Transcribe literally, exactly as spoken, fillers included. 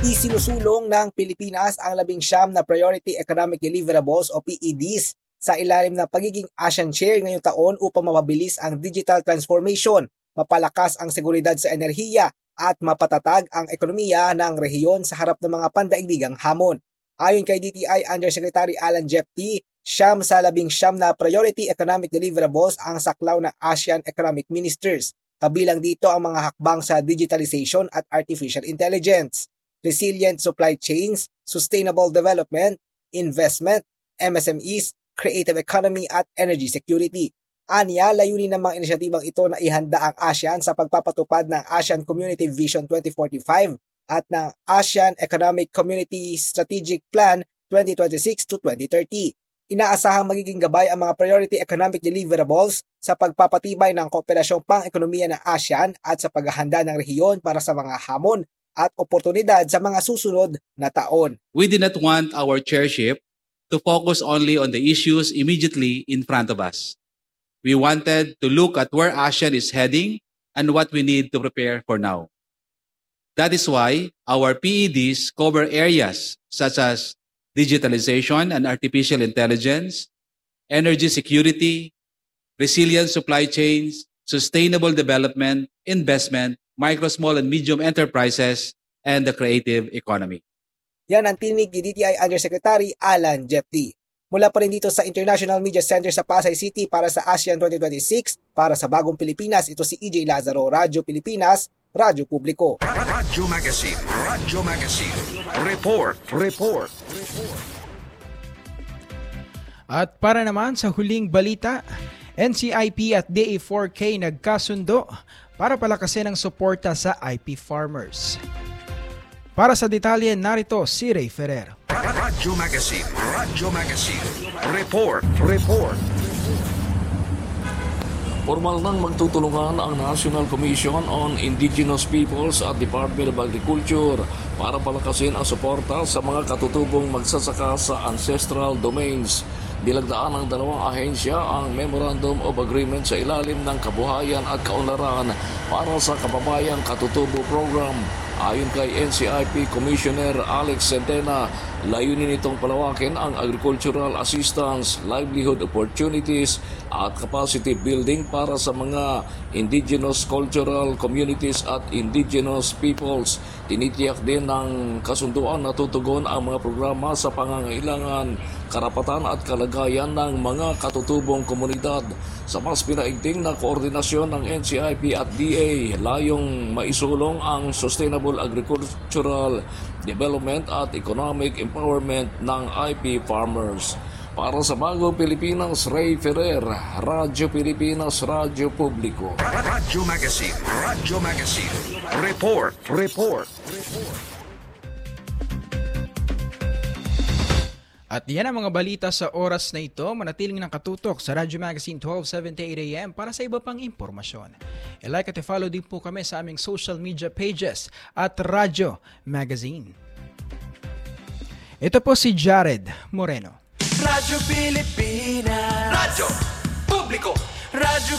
Isinusulong ng Pilipinas ang labing siyam na Priority Economic Deliverables o P E Ds sa ilalim ng pagiging ASEAN Chair ngayong taon upang mapabilis ang digital transformation, mapalakas ang seguridad sa enerhiya at mapatatag ang ekonomiya ng rehiyon sa harap ng mga pandaigdigang hamon. Ayon kay D T I Undersecretary Alan Jepti, siyam sa labing siyam na Priority Economic Deliverables ang saklaw ng ASEAN Economic Ministers. Kabilang dito ang mga hakbang sa digitalization at artificial intelligence, resilient supply chains, sustainable development, investment, M S M Es, creative economy at energy security. Aniya, layunin ng mga inisyatibang ito na ihanda ang ASEAN sa pagpapatupad ng ASEAN Community Vision twenty forty-five at ng ASEAN Economic Community Strategic Plan twenty twenty-six to twenty thirty. Inaasahang magiging gabay ang mga priority economic deliverables sa pagpapatibay ng kooperasyong pang-ekonomiya ng ASEAN at sa paghahanda ng rehiyon para sa mga hamon at oportunidad sa mga susunod na taon. We did not want our chairship to focus only on the issues immediately in front of us. We wanted to look at where ASEAN is heading and what we need to prepare for now. That is why our P E Ds cover areas such as digitalization and artificial intelligence, energy security, resilient supply chains, sustainable development, investment, micro, small, and medium enterprises, and the creative economy. Yan ang tinig ni D T I Undersecretary Alan Jepti. Mula pa rin dito sa International Media Center sa Pasay City para sa ASEAN twenty twenty-six, para sa Bagong Pilipinas, ito si E J Lazaro, Radyo Pilipinas, Radyo Publiko. Radyo Magazine, Radyo Magazine, Report, Report, Report. At para naman sa huling balita, N C I P at D A four K nagkasundo para palakasin ang suporta sa I P farmers. Para sa detalye, narito si Ray Ferrer. Radyo Magazine, Radyo Magazine, Report, Report. Formal nang magtutulungan ang National Commission on Indigenous Peoples at Department of Agriculture para palakasin ang suporta sa mga katutubong magsasaka sa ancestral domains. Dilagdaan ng dalawang ahensya ang Memorandum of Agreement sa ilalim ng Kabuhayan at Kaunlaran para sa Kababayang Katutubo Program. Ayon kay N C I P Commissioner Alex Centena, layunin itong palawakin ang agricultural assistance, livelihood opportunities at capacity building para sa mga indigenous cultural communities at indigenous peoples. Tinitiyak din ng kasunduan na tutugon ang mga programa sa pangangailangan, karapatan at kalagayan ng mga katutubong komunidad. Sa mas pinaigting na koordinasyon ng N C I P at D A, layong maisulong ang sustainable agricultural development at economic empowerment ng I P farmers. Para sa Bagong Pilipinas, Ray Ferrer, Radyo Pilipinas, Radyo Publiko. Radyo Magazine, Radyo Magazine, Report, Report, Report. At yan ang mga balita sa oras na ito. Manatiling nakatutok sa Radyo Magazine twelve seventy-eight A M para sa iba pang impormasyon. I-like at i-follow din po kami sa aming social media pages at Radyo Magazine. Ito po si Jared Moreno. Radyo Pilipinas, Radyo Publiko, Radyo